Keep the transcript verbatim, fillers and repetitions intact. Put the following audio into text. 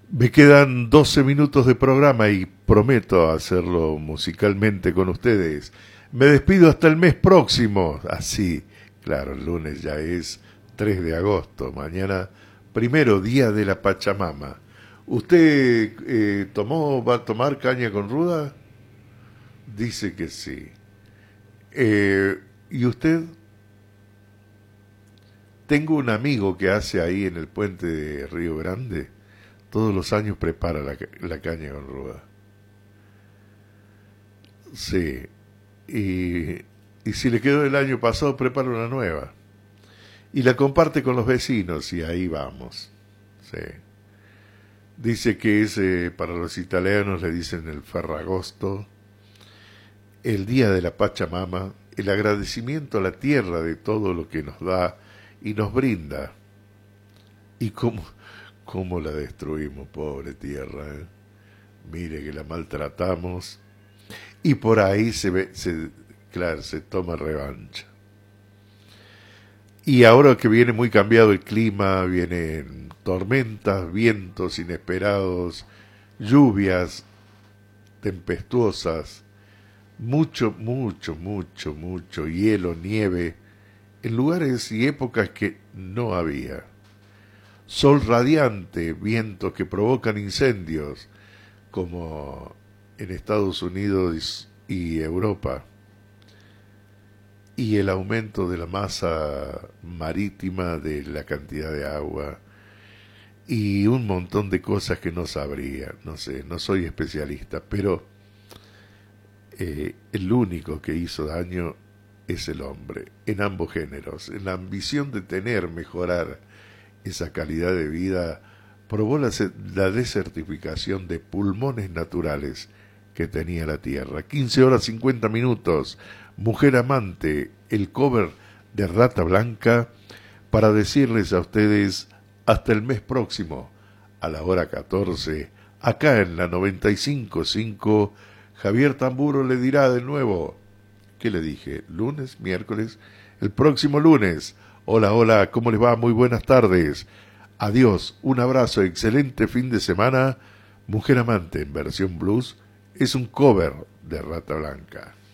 Me quedan doce minutos de programa y prometo hacerlo musicalmente con ustedes. Me despido hasta el mes próximo. Así, claro, el lunes ya es tres de agosto. Mañana, primero día de la Pachamama. ¿Usted eh, tomó, va a tomar caña con ruda? Dice que sí. Eh, ¿Y usted? Tengo un amigo que hace ahí en el puente de Río Grande. Todos los años prepara la, la caña con ruda. Sí. Y, y si le quedó el año pasado, prepara una nueva. Y la comparte con los vecinos y ahí vamos. Sí. Dice que es, eh, para los italianos le dicen el Ferragosto, el día de la Pachamama, el agradecimiento a la tierra de todo lo que nos da y nos brinda. Y cómo, cómo la destruimos, pobre tierra, ¿eh? Mire que la maltratamos y por ahí se ve, se, claro, se toma revancha. Y ahora que viene muy cambiado el clima, vienen tormentas, vientos inesperados, lluvias tempestuosas, mucho, mucho, mucho, mucho hielo, nieve, en lugares y épocas que no había. Sol radiante, vientos que provocan incendios, como en Estados Unidos y Europa, y el aumento de la masa marítima, de la cantidad de agua, y un montón de cosas que no sabría, no sé, no soy especialista, pero eh, el único que hizo daño es el hombre, en ambos géneros, en la ambición de tener, mejorar esa calidad de vida, probó la, la desertificación de pulmones naturales que tenía la Tierra. quince horas cincuenta minutos, Mujer Amante, el cover de Rata Blanca, para decirles a ustedes hasta el mes próximo, a la hora catorce, acá en la noventa y cinco punto cinco, Javier Tamburo le dirá de nuevo, ¿qué le dije? ¿Lunes? ¿Miércoles? El próximo lunes. Hola, hola, ¿cómo les va? Muy buenas tardes. Adiós, un abrazo, excelente fin de semana. Mujer Amante en versión blues es un cover de Rata Blanca.